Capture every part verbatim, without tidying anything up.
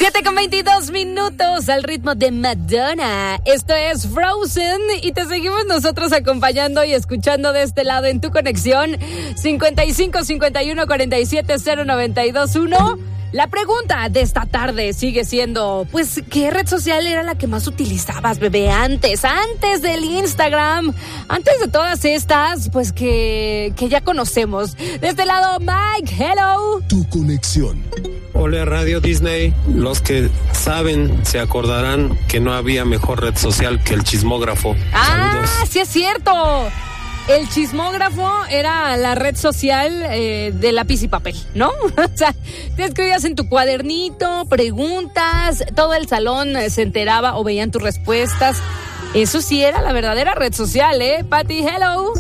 siete con veintidós minutos al ritmo de Madonna. Esto es Frozen y te seguimos nosotros acompañando y escuchando de este lado en tu conexión cincuenta y cinco cincuenta y uno cuarenta y siete cero noventa y dos uno. La pregunta de esta tarde sigue siendo, pues, ¿qué red social era la que más utilizabas, bebé, antes? Antes del Instagram, antes de todas estas, pues, que, que ya conocemos. De este lado, Mike, hello. Tu conexión. Hola, Radio Disney. Los que saben se acordarán que no había mejor red social que el chismógrafo. Ah, Saludos. sí es cierto. El chismógrafo era la red social eh, de lápiz y papel, ¿no? O sea, te escribías en tu cuadernito, preguntas, todo el salón se enteraba o veían tus respuestas. Eso sí era la verdadera red social, ¿eh? Patty, hello.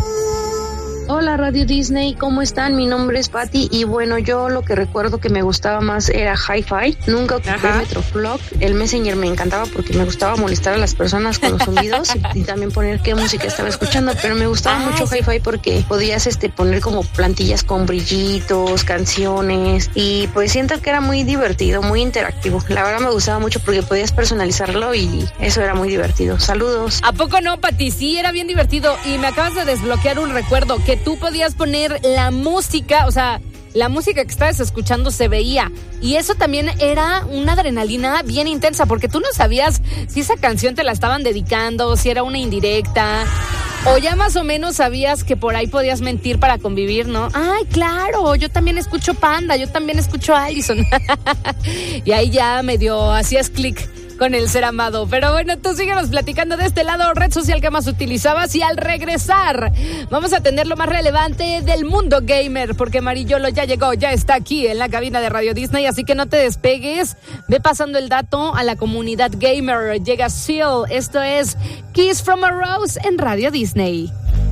Hola Radio Disney, ¿cómo están? Mi nombre es Patty y bueno, yo lo que recuerdo que me gustaba más era Hi-Fi. Nunca ocupé Metroflog. El Messenger me encantaba porque me gustaba molestar a las personas con los zumbidos y, y también poner qué música estaba escuchando, pero me gustaba ah, mucho sí. Hi-Fi porque podías este poner como plantillas con brillitos, canciones y pues siento que era muy divertido, muy interactivo. La verdad me gustaba mucho porque podías personalizarlo y eso era muy divertido. Saludos. ¿A poco no, Patty? Sí, era bien divertido y me acabas de desbloquear un recuerdo que tú podías poner la música, o sea, la música que estabas escuchando se veía. Y eso también era una adrenalina bien intensa, porque tú no sabías si esa canción te la estaban dedicando, si era una indirecta, o ya más o menos sabías que por ahí podías mentir para convivir, ¿no? Ay, claro, yo también escucho Panda, yo también escucho Allison. Y ahí ya medio hacías clic con el ser amado. Pero bueno, tú síguenos platicando de este lado, red social que más utilizabas, y al regresar vamos a tener lo más relevante del mundo gamer, porque Marillolo ya llegó, ya está aquí en la cabina de Radio Disney, así que no te despegues, ve pasando el dato a la comunidad gamer. Llega Seal, esto es Kiss from a Rose en Radio Disney.